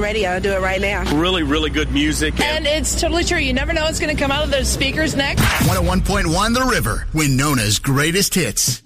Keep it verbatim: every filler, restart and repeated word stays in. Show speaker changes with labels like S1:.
S1: radio. I'll do it right now.
S2: Really, really good music.
S3: And, and it's totally true. You never know what's going to come out of those speakers next.
S4: one oh one point one The River, Winona's greatest hits.